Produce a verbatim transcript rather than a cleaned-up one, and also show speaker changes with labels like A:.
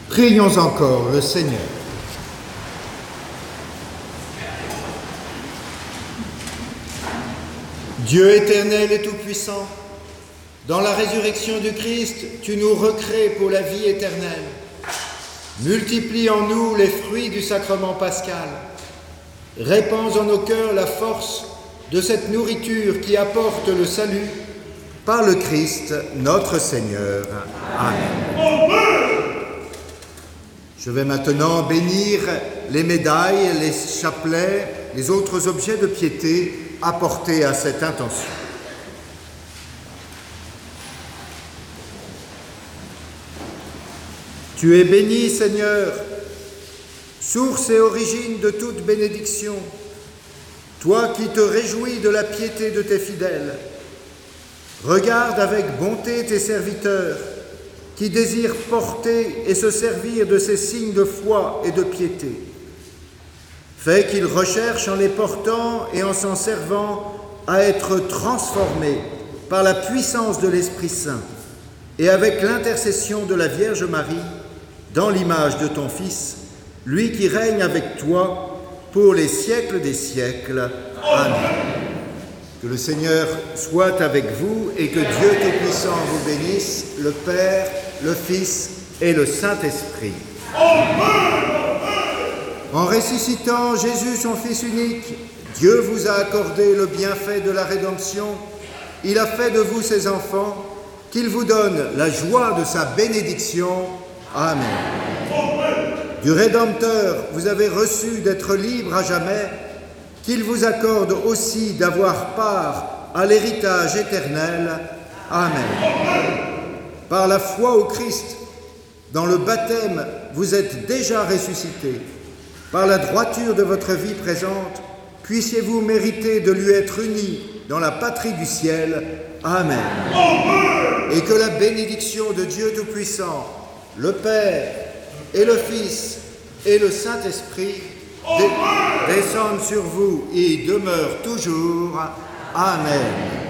A: Prions encore le Seigneur. Dieu éternel et tout-puissant, dans la résurrection du Christ, tu nous recrées pour la vie éternelle. Multiplie en nous les fruits du sacrement pascal. Répands en nos cœurs la force de cette nourriture qui apporte le salut par le Christ, notre Seigneur. Amen. Je vais maintenant bénir les médailles, les chapelets, les autres objets de piété apportés à cette intention. Tu es béni, Seigneur, source et origine de toute bénédiction, toi qui te réjouis de la piété de tes fidèles. Regarde avec bonté tes serviteurs, qui désirent porter et se servir de ces signes de foi et de piété. Fais qu'ils recherchent en les portant et en s'en servant à être transformés par la puissance de l'Esprit Saint et avec l'intercession de la Vierge Marie dans l'image de ton Fils, lui qui règne avec toi pour les siècles des siècles. Amen. Que le Seigneur soit avec vous et que Dieu Tout-Puissant vous bénisse, le Père, le Fils et le Saint-Esprit. En ressuscitant Jésus, son Fils unique, Dieu vous a accordé le bienfait de la rédemption. Il a fait de vous ses enfants, qu'il vous donne la joie de sa bénédiction. Amen. Du Rédempteur, vous avez reçu d'être libre à jamais, qu'il vous accorde aussi d'avoir part à l'héritage éternel. Amen. Par la foi au Christ, dans le baptême, vous êtes déjà ressuscités. Par la droiture de votre vie présente, puissiez-vous mériter de lui être unis dans la patrie du ciel. Amen. Et que la bénédiction de Dieu Tout-Puissant, le Père et le Fils et le Saint-Esprit descendent sur vous et demeurent toujours. Amen.